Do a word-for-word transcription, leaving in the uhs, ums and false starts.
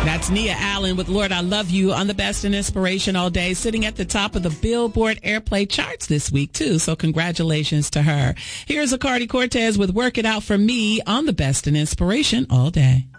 That's Nia Allen with Lord, I Love You on the Best in Inspiration All Day, sitting at the top of the Billboard Airplay charts this week, too. So congratulations to her. Here's Acardi Cortez with Work It Out for Me on the Best in Inspiration All Day.